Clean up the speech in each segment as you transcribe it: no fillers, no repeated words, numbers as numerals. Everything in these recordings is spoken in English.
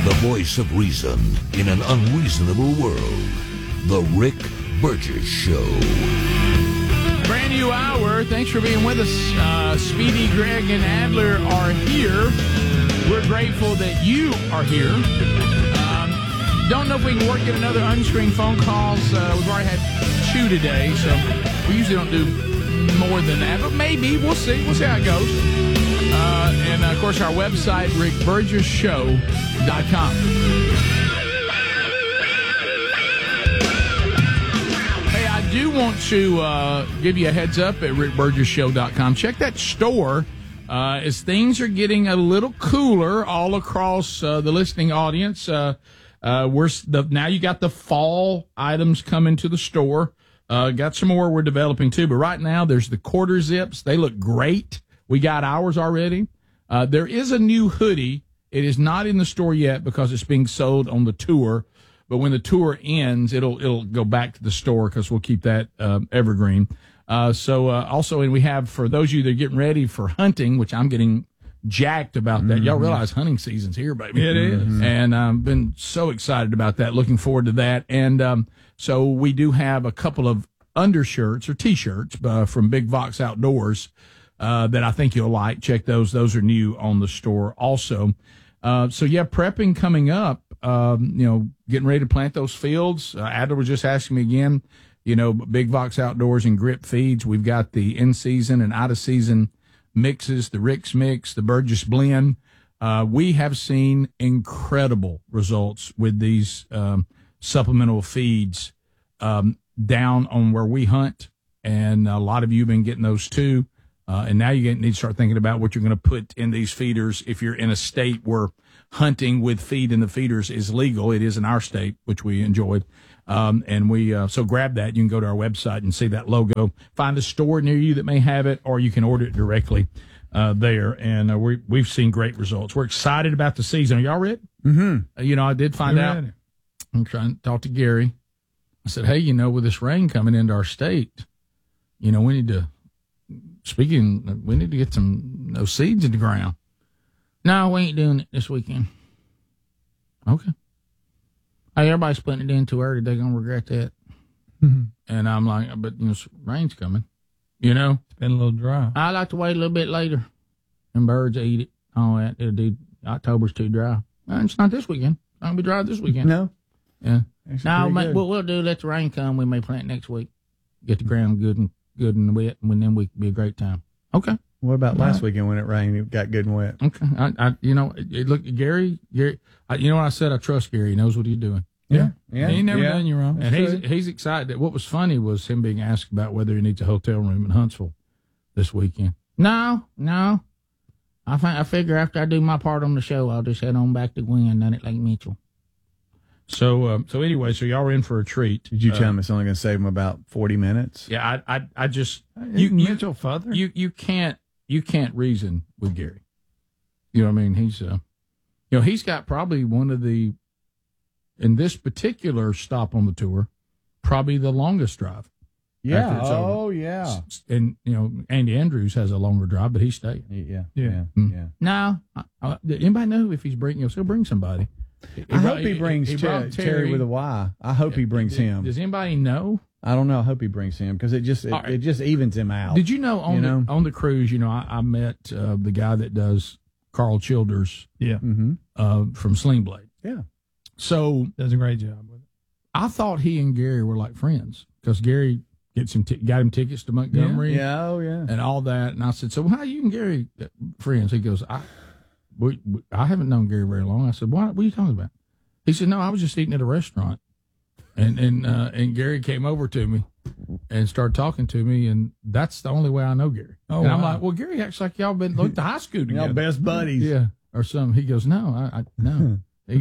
The voice of reason in an unreasonable world. The Rick Burgess Show. Brand new hour. Thanks for being with us. Speedy, Greg, and Adler are here. We're grateful that you are here. Don't know if we can work in another unscreened phone calls. We've already had 2 today, so we usually don't do more than that, but maybe. We'll see. We'll see how it goes. And, of course, our website, rickburgessshow.com. Hey, I do want to give you a heads up at rickburgessshow.com. Check that store as things are getting a little cooler all across the listening audience. Now you got the fall items coming to the store. Got some more we're developing too, but right now there's the quarter zips. They look great. We got ours already. There is a new hoodie. It is not in the store yet because it's being sold on the tour. But when the tour ends, it'll go back to the store because we'll keep that evergreen. Also, and we have, for those of you that are getting ready for hunting, which I'm getting jacked about that. Y'all realize hunting season's here, baby. It is. And I've been so excited about that. Looking forward to that. And so we do have a couple of undershirts or T-shirts from Big Vox Outdoors that I think you'll like. Check those. Those are new on the store also. Prepping coming up, getting ready to plant those fields. Adler was just asking me again, Big Vox Outdoors and Grip Feeds. We've got the in-season and out-of-season mixes, the Rick's Mix, the Burgess Blend. We have seen incredible results with these supplemental feeds down on where we hunt, and a lot of you have been getting those too. And now you need to start thinking about what you're going to put in these feeders if you're in a state where hunting with feed in the feeders is legal. It is in our state, which we enjoyed. So grab that. You can go to our website and see that logo. Find a store near you that may have it, or you can order it directly there. And we've seen great results. We're excited about the season. Are y'all ready? Mm-hmm. I did find out. I'm trying to talk to Gary. I said, hey, with this rain coming into our state, we need to get those seeds in the ground. No, we ain't doing it this weekend. Okay. Hey, everybody's putting it in too early. They're going to regret that. Mm-hmm. And I'm like, but, rain's coming. It's been a little dry. I like to wait a little bit later. And birds eat it. All that. October's too dry. It's not this weekend. It's not going to be dry this weekend. No. Yeah. Now, what we'll do, let the rain come. We may plant next week. Get the ground good and wet, and then we can be a great time. Okay. What about last weekend when it rained? It got good and wet. Okay. Look, Gary. You know what I said? I trust Gary. He knows what he's doing. Yeah. He ain't never done you wrong. And he's excited. What was funny was him being asked about whether he needs a hotel room in Huntsville this weekend. No. I figure after I do my part on the show, I'll just head on back to Gwen down at Lake Mitchell. So anyway, y'all are in for a treat. Did you tell him it's only going to save him about 40 minutes? Yeah, I just Mitchell further. You can't reason with Gary. You know what I mean? He's he's got probably one of the, in this particular stop on the tour, probably the longest drive. Yeah. Oh, yeah. And Andy Andrews has a longer drive, but he's staying. Yeah. Now, anybody know if he's bringing? He'll bring somebody. I hope he brings Terry with a Y. I hope he brings him. Does anybody know? I don't know. I hope he brings him because it just evens him out. Did you know on the cruise? I met the guy that does Carl Childers. Yeah. From Sling Blade. Yeah. So does a great job with it. I thought he and Gary were like friends because Gary got him tickets to Montgomery. Yeah. Oh yeah. And all that. And I said, so how are you and Gary friends? He goes, I haven't known Gary very long. I said, what are you talking about? He said, no, I was just eating at a restaurant. And Gary came over to me and started talking to me, and that's the only way I know Gary. Oh, and I'm like, well, Gary acts like y'all been to high school together. Y'all best buddies. Yeah, or something. He goes, no, I no.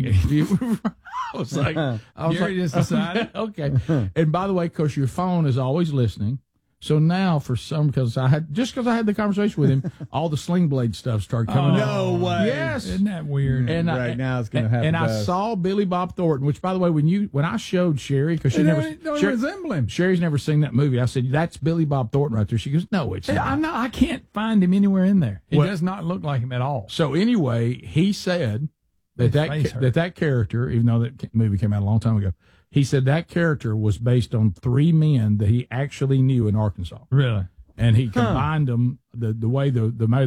I was like, Gary just decided. Okay. And by the way, of course, your phone is always listening. So now, because I had the conversation with him, all the Sling Blade stuff started coming out. No way! Yes, isn't that weird? And now it's going to happen. And I saw Billy Bob Thornton, which, by the way, when I showed Sherry, because she don't resemble him. Sherry's never seen that movie. I said, "That's Billy Bob Thornton right there." She goes, "No, it's not." I can't find him anywhere in there. He does not look like him at all. So anyway, he said that character, even though that movie came out a long time ago, he said that character was based on 3 men that he actually knew in Arkansas. Really? And he combined them the way the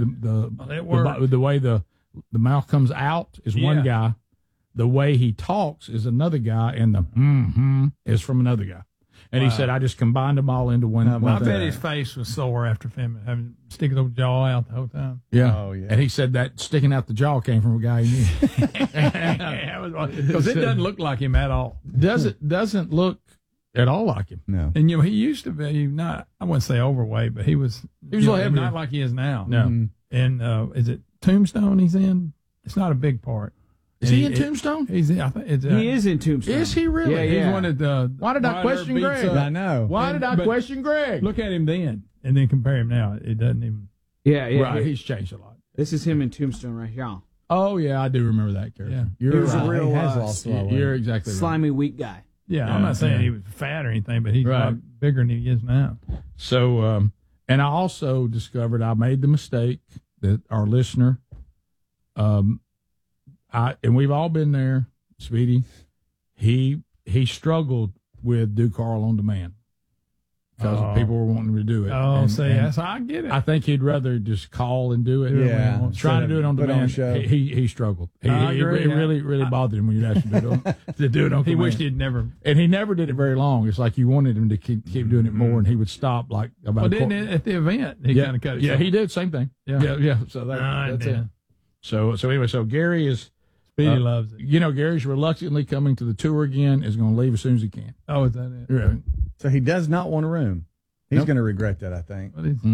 way the mouth comes out is one guy, the way he talks is another guy, and the is from another guy. And he said, I just combined them all into one. I bet his face was sore after filming, having sticking the jaw out the whole time. Yeah. Oh, yeah. And he said that sticking out the jaw came from a guy he knew. Because it doesn't look like him at all. Doesn't look at all like him. No. And he used to be I wouldn't say overweight, but he was not like he is now. No. Mm-hmm. And is it Tombstone he's in? It's not a big part. Is he in Tombstone? He's in, I think he is in Tombstone. Is he really? Yeah. He's one of the. Why did I question Greg? I know. Why did I question Greg? Look at him then, and then compare him now. It doesn't even. Yeah. Right, he's changed a lot. This is him in Tombstone right here. Oh yeah, I do remember that character. Yeah. You're right. A real, he has lost a lot of weight. You're exactly right. Slimy, weak guy. Yeah, I'm not saying he was fat or anything, but he's a lot bigger than he is now. So, and I also discovered I made the mistake that our listener, and we've all been there, Speedy. He struggled with Do Carl on Demand because people were wanting him to do it. Oh, yes, I get it. I think he'd rather just call and do it. Yeah, trying to do it on demand. He struggled. It really bothered him when you asked him to do it on. He wished he'd never, and he never did it very long. It's like you wanted him to keep doing it more, and he would stop like about. Well, didn't it at the event? He kind of cut it. Yeah, he did same thing. Yeah. So that's it. So anyway, so Gary is. Speedy loves it. You know, Gary's reluctantly coming to the tour again. Is going to leave as soon as he can. Oh, is that it? Right. So he does not want a room. He's going to regret that, I think.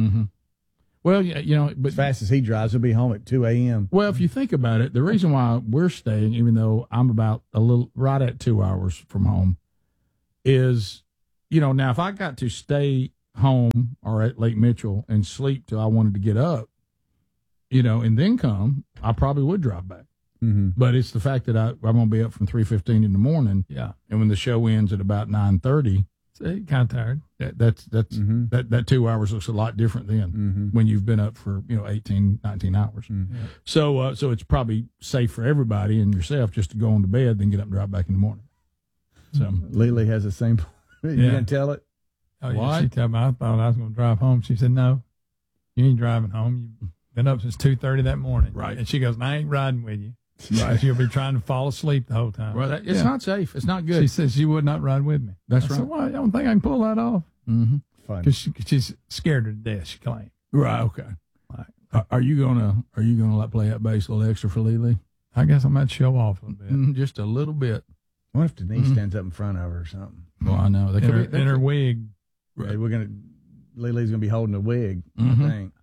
Well, you know, but as fast as he drives, he'll be home at 2 a.m. Well, if you think about it, the reason why we're staying, even though I'm about right at 2 hours from home, is, you know, now if I got to stay home or at Lake Mitchell and sleep till I wanted to get up, you know, and then come, I probably would drive back. Mm-hmm. But it's the fact that I'm going to be up from 3:15 in the morning. Yeah. And when the show ends at about 9:30, kind of tired. That 2 hours looks a lot different then when you've been up for 18, 19 hours. Mm-hmm. Yeah. So it's probably safe for everybody and yourself just to go on to bed, then get up and drive back in the morning. So Lily has the same. You didn't tell it. Oh yeah. She told me I thought I was going to drive home. She said, "No, you ain't driving home. You've been up since 2:30 that morning." Right. And she goes, "I ain't riding with you." Right. You'll be trying to fall asleep the whole time. Well, it's not safe. It's not good. She says she would not ride with me. That's right. Said, well, I don't think I can pull that off. Mm-hmm. Fun. Because she's scared her to death, she claimed. Right. Okay. Are you gonna play that bass a little extra for Lily? I guess I might show off a little bit. Just a little bit. What if Denise stands up in front of her or something? Well, I know. They in her wig. Right. Lily's gonna be holding a wig. I think.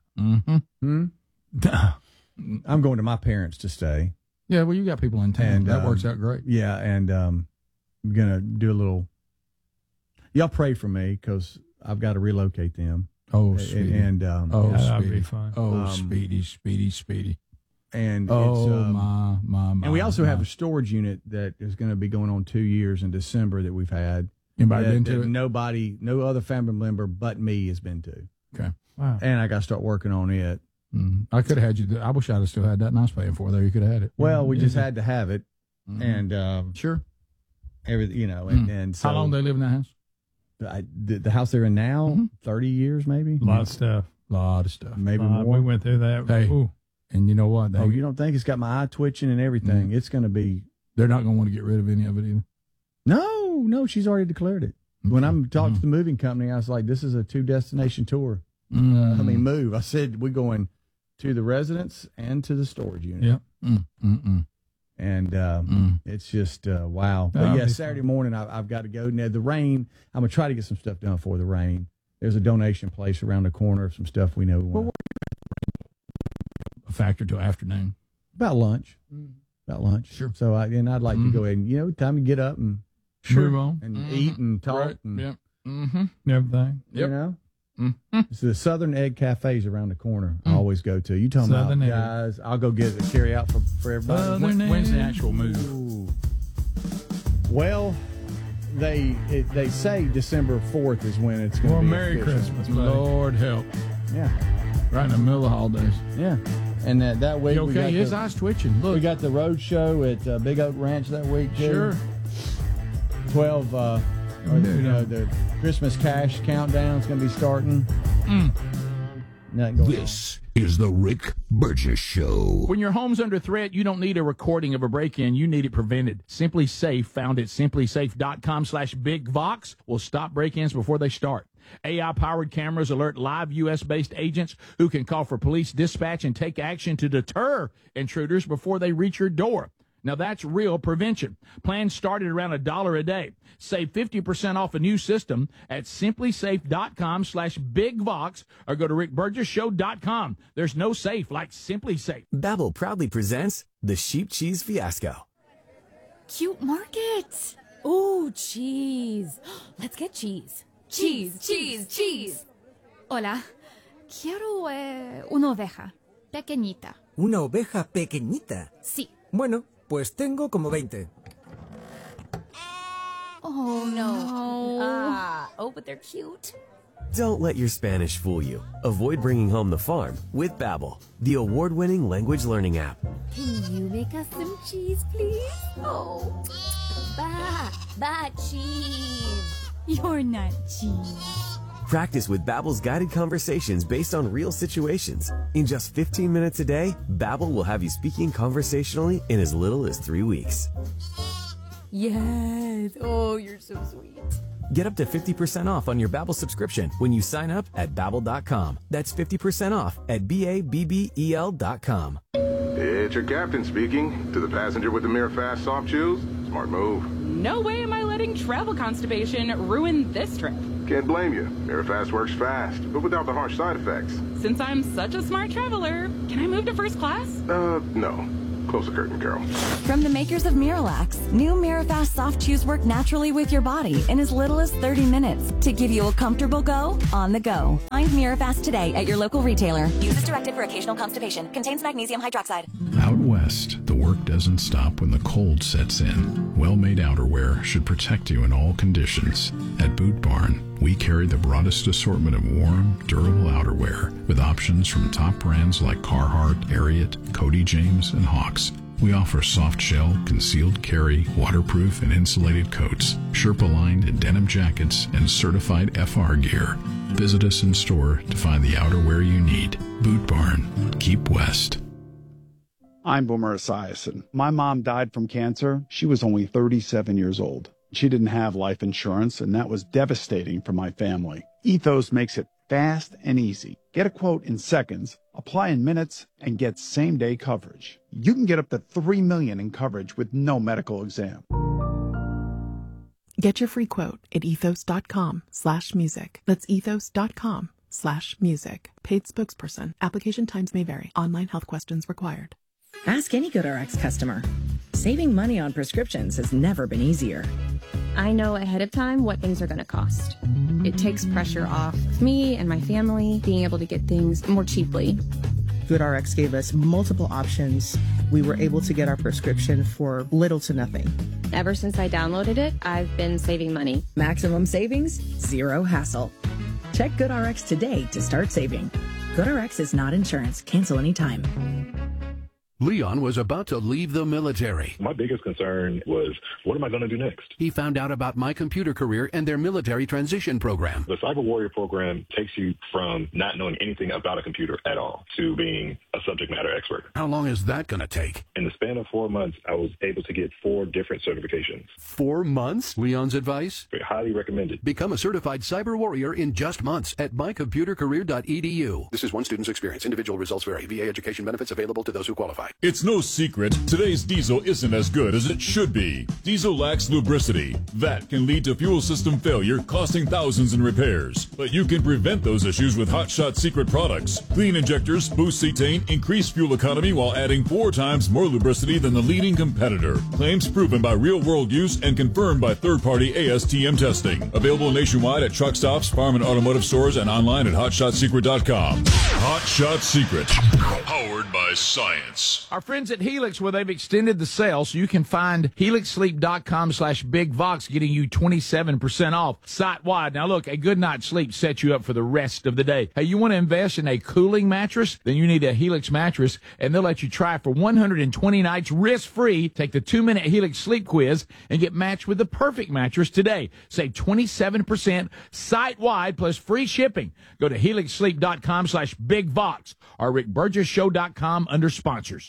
I'm going to my parents to stay. Yeah, well, you got people in town. And, that works out great. Yeah, and I'm going to do a little. Y'all pray for me because I've got to relocate them. Oh, Speedy. And that'd be fun. Oh, Speedy. And my. And we also have a storage unit that is going to be going on 2 years in December that we've had. Anybody been to it? No other family member but me has been to. Okay. Wow. And I got to start working on it. I could have had you. I wish I'd have still had that, and I was paying for it. There, you could have had it. Well, we just had to have it, and sure, everything, and so how long they live in that house? The house they're in now, 30 years maybe. A lot of stuff, maybe more. We went through that. Hey, and you know what? You don't think it's got my eye twitching and everything? It's going to be. They're not going to want to get rid of any of it either. No, she's already declared it. When I'm talking to the moving company, I was like, "This is a 2-destination tour." Move. I said we're going to the residence and to the storage unit. Yeah. And it's just wow. But Saturday morning I've got to go. Now the rain, I'm gonna try to get some stuff done for the rain. There's a donation place around the corner of some stuff we know we want. A factor till afternoon. About lunch. Sure. So I'd like to go ahead and time to get up and move on and eat and talk and everything. It's the Southern Egg Cafes around the corner. I always go to. You talking Southern about guys? I'll go get it, carry out for everybody. When's the actual move? Ooh. Well, they say December 4th is when it's going to be. Merry Christmas, buddy. Lord help. Yeah. Right in the middle of the holidays. Yeah. And that week, You okay? His eyes twitching. Look, we got the road show at Big Oak Ranch that week too. Sure. 12. The Christmas cash countdown is going to be starting. This is the Rick Burgess Show. When your home's under threat, you don't need a recording of a break-in. You need it prevented. Simply Safe, found at simplysafe.com/BigVox, will stop break-ins before they start. AI-powered cameras alert live U.S.-based agents who can call for police dispatch and take action to deter intruders before they reach your door. Now, that's real prevention. Plans start at around $1 a day. Save 50% off a new system at simplysafe.com/BigVox or go to rickburgessshow.com. There's no safe like Simply Safe. Babbel proudly presents the Sheep Cheese Fiasco. Cute market. Ooh, cheese. Let's get cheese. Cheese, cheese, cheese. Hola. Quiero una oveja. Pequeñita. ¿Una oveja pequeñita? Sí. Bueno, pues tengo como 20. Oh, no. But they're cute. Don't let your Spanish fool you. Avoid bringing home the farm with Babbel, the award-winning language learning app. Can you make us some cheese, please? Oh, cheese. You're not cheese. Practice with Babbel's guided conversations based on real situations. In just 15 minutes a day, Babbel will have you speaking conversationally in as little as 3 weeks. Yes. Oh, you're so sweet. Get up to 50% off on your Babbel subscription when you sign up at Babbel.com. That's 50% off at BABBEL.com. It's your captain speaking. To the passenger with the Mirror Fast soft chews, smart move. No way am I letting travel constipation ruin this trip. Can't blame you. Mirror Fast works fast, but without the harsh side effects. Since I'm such a smart traveler, can I move to first class? No. Close the curtain, Carol. From the makers of Miralax, new Mirafast soft chews work naturally with your body in as little as 30 minutes to give you a comfortable go on the go. Find Mirafast today at your local retailer. Use as directed for occasional constipation. Contains magnesium hydroxide. Out west, the work doesn't stop when the cold sets in. Well-made outerwear should protect you in all conditions. At Boot Barn, we carry the broadest assortment of warm, durable outerwear with options from top brands like Carhartt, Ariat, Cody James, and Hawks. We offer soft shell, concealed carry, waterproof and insulated coats, Sherpa-lined denim jackets, and certified FR gear. Visit us in store to find the outerwear you need. Boot Barn. Keep west. I'm Boomer Esiason. My mom died from cancer. She was only 37 years old. She didn't have life insurance, and that was devastating for my family. Ethos makes it fast and easy. Get a quote in seconds, apply in minutes, and get same-day coverage. You can get up to $3 million in coverage with no medical exam. Get your free quote at ethos.com/music. That's ethos.com/music. Paid spokesperson. Application times may vary. Online health questions required. Ask any GoodRx customer. Saving money on prescriptions has never been easier. I know ahead of time what things are going to cost. It takes pressure off of me and my family being able to get things more cheaply. GoodRx gave us multiple options. We were able to get our prescription for little to nothing. Ever since I downloaded it, I've been saving money. Maximum savings, zero hassle. Check GoodRx today to start saving. GoodRx is not insurance. Cancel anytime. Leon was about to leave the military. My biggest concern was, what am I going to do next? He found out about My Computer Career and their military transition program. The Cyber Warrior program takes you from not knowing anything about a computer at all to being a subject matter expert. How long is that going to take? In the span of 4 months, I was able to get 4 different certifications. 4 months? Leon's advice? Highly recommended. Become a certified Cyber Warrior in just months at mycomputercareer.edu. This is one student's experience. Individual results vary. VA education benefits available to those who qualify. It's no secret, today's diesel isn't as good as it should be. Diesel lacks lubricity. That can lead to fuel system failure, costing thousands in repairs. But you can prevent those issues with Hot Shot Secret products. Clean injectors boost cetane, increase fuel economy while adding 4 times more lubricity than the leading competitor. Claims proven by real-world use and confirmed by third-party ASTM testing. Available nationwide at truck stops, farm and automotive stores, and online at hotshotsecret.com. Hot Shot Secret. Powered by science. Vox. Our friends at Helix, well, they've extended the sale, so you can find HelixSleep.com/BigVox, getting you 27% off site-wide. Now, look, a good night's sleep sets you up for the rest of the day. Hey, you want to invest in a cooling mattress? Then you need a Helix mattress, and they'll let you try it for 120 nights risk-free. Take the 2-minute Helix sleep quiz and get matched with the perfect mattress today. Save 27% site-wide plus free shipping. Go to HelixSleep.com/BigVox or RickBurgessShow.com under sponsors.